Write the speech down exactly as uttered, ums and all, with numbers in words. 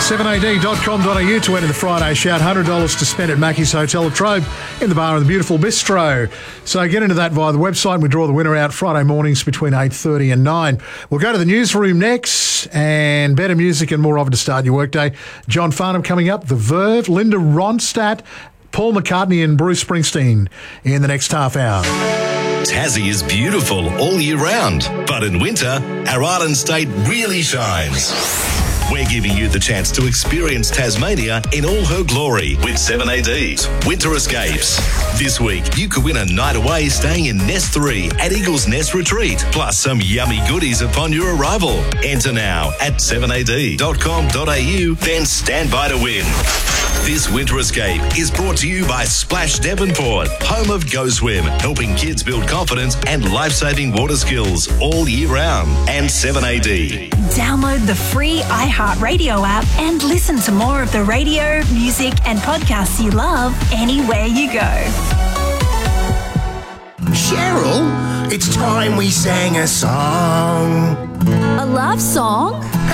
seven a d dot com dot a u to enter the Friday Shout. one hundred dollars to spend at Mackey's Hotel La Trobe in the bar of the beautiful bistro. So get into that via the website and we draw the winner out Friday mornings between eight thirty and nine. We'll go to the newsroom next and better music and more of it to start your workday. John Farnham coming up, The Verve, Linda Ronstadt, Paul McCartney and Bruce Springsteen in the next half hour. Tassie is beautiful all year round, but in winter, our island state really shines. We're giving you the chance to experience Tasmania in all her glory with seven A D's Winter Escapes. This week, you could win a night away staying in Nest three at Eagle's Nest Retreat, plus some yummy goodies upon your arrival. Enter now at seven a d dot com dot a u, then stand by to win. This Winter Escape is brought to you by Splash Devonport, home of Go Swim, helping kids build confidence and life-saving water skills all year round. And seven A D. Download the free iHeartRadio app and listen to more of the radio, music and podcasts you love anywhere you go. Cheryl, it's time we sang a song. A love song?